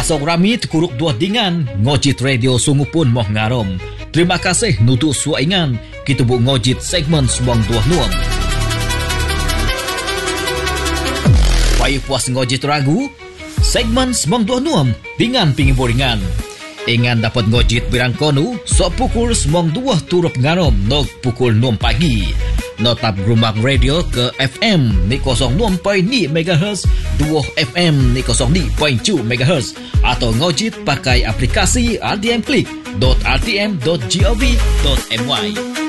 Esok rami tekuruk dua dingan ngojit radio sungu pun moh ngarom. Terima kasih nutu suaingan kita bu ngojit segmen semong dua nuam. Payu puas ngojit ragu segmen semong dua nuam dengan pingi boringan. Ingan dapat ngojit birang konu sok pukul semong dua turup ngarom nog pukul 6 pagi. Notap Grumbang Radio ke FM ni 06.2 MHz, 2 FM ni 02.2 MHz atau ngojit pakai aplikasi RTM Click.rtm.gov.my.